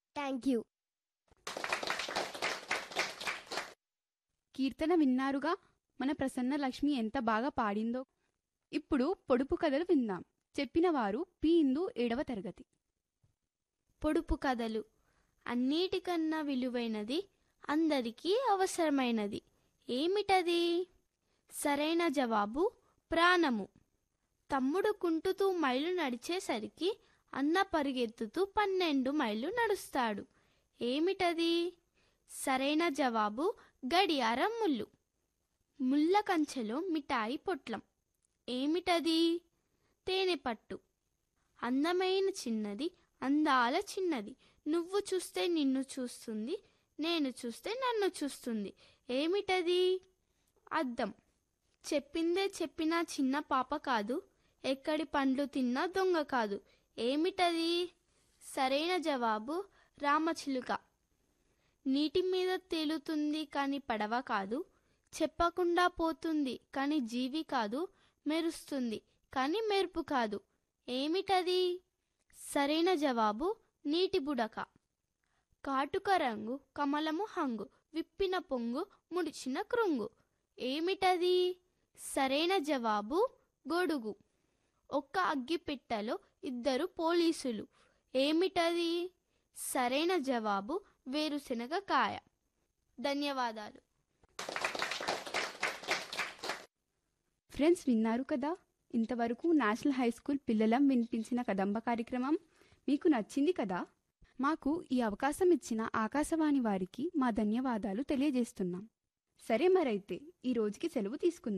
Thank you. కీర్తన విన్నారుగా, మన ప్రసన్న లక్ష్మి ఎంత బాగా పాడిందో. ఇప్పుడు పొడుపు కథలు విందాం. చెప్పిన వారు పి ఇందు 7వ తరగతి. పొడుపు కథలు. అన్నిటికన్నా విలువైనది, అందరికీ అవసరమైనది ఏమిటది? సరైన జవాబు ప్రాణము. తమ్ముడు కుంటుతూ మైలు నడిచేసరికి అన్న పరుగెత్తుతూ 12 మైళ్ళు నడుస్తాడు. ఏమిటది? సరైన జవాబు గడియారం ముళ్ళు. ముళ్ళ కంచెలో మిఠాయి పొట్లం. ఏమిటది? తేనె పట్టు. అందమైన చిన్నది, అందాల చిన్నది, నువ్వు చూస్తే నిన్ను చూస్తుంది, నేను చూస్తే నన్ను చూస్తుంది. ఏమిటది? అద్దం. చెప్పిందే చెప్పినా చిన్న పాప కాదు, ఎక్కడి పండ్లు తిన్నా దొంగ కాదు. ఏమిటది? సరైన జవాబు రామచిలుక. నీటి మీద తేలుతుంది కానీ పడవ కాదు, చెప్పకుండా పోతుంది కానీ జీవి కాదు, మెరుస్తుంది కానీ మెరుపు కాదు. ఏమిటది? సరైన జవాబు నీటి బుడక. కాటుక రంగు, కమలము హంగు, విప్పిన పొంగు, ముడిచిన కృంగు. ఏమిటది? సరైన జవాబు గొడుగు. ఒక్క అగ్గిపెట్టెలో 2 పోలీసులు. ఏమిటది? సరైన జవాబు వేరుశనగ కాయ. ధన్యవాదాలు. ఫ్రెండ్స్, విన్నారు కదా, ఇంతవరకు నేషనల్ హై స్కూల్ పిల్లలం వినిపించిన కదంబ కార్యక్రమం మీకు నచ్చింది కదా. మాకు ఈ అవకాశం ఇచ్చిన ఆకాశవాణి వారికి మా ధన్యవాదాలు తెలియజేస్తున్నాం. సరే, మరైతే ఈ రోజుకి సెలవు తీసుకుందాం.